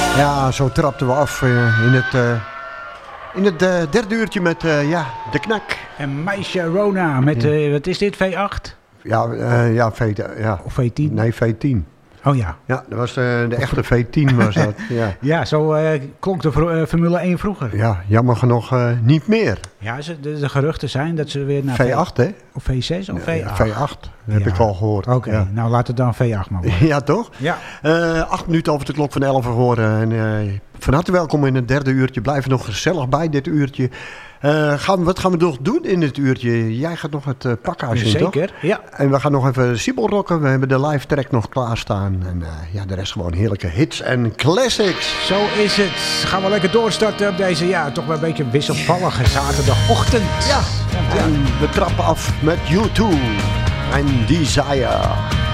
Ja, zo trapten we af in het derde uurtje met de knak. En meisje Rona met, wat is dit, V8? Ja, Of V10? Nee, V10. Oh ja. Ja, dat was de echte V10 was dat. Ja, ja zo klonk de Formule 1 vroeger. ja, jammer genoeg niet meer. Ja, de geruchten zijn dat ze weer naar V8, hè? Of V6 of V8? V8, heb ik al gehoord. Oké, ja. nou laat het dan V8 maar worden. Ja, toch? Ja. 8 minuten over de klok van 11 geworden. En, van harte welkom in het derde uurtje. Blijf er nog gezellig bij dit uurtje. Wat gaan we nog doen in dit uurtje? Jij gaat nog het pakhuis in, toch? Zeker, ja. En we gaan nog even Siebel rocken. We hebben de live track nog klaarstaan. En de rest gewoon heerlijke hits en classics. Zo is het. Gaan we lekker doorstarten op deze, toch wel een beetje wisselvallige zaterdagochtend. Ja. En we trappen af met U2 en Desire.